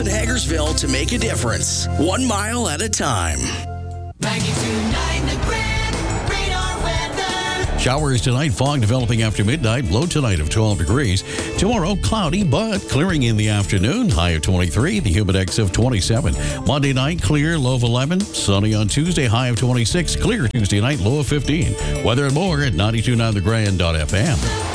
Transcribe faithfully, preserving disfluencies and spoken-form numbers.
in Hagersville to make a difference, one mile at a time. ninety-two point nine The Grand Radar Weather. Showers tonight, fog developing after midnight, low tonight of twelve degrees. Tomorrow, cloudy but clearing in the afternoon, high of twenty-three, the humidex of twenty-seven. Monday night, clear, low of eleven. Sunny on Tuesday, high of twenty-six. Clear Tuesday night, low of fifteen. Weather and more at ninety-two point nine the grand dot f m.